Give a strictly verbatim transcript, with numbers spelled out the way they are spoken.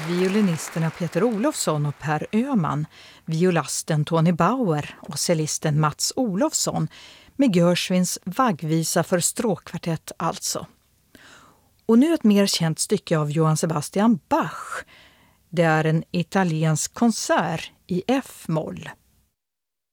violinisterna Peter Olofsson och Per Öhman, violasten Tony Bauer och cellisten Mats Olofsson med Gershwins vaggvisa för stråkkvartett alltså. Och nu ett mer känt stycke av Johann Sebastian Bach. Det är en italiensk konsert i F-moll.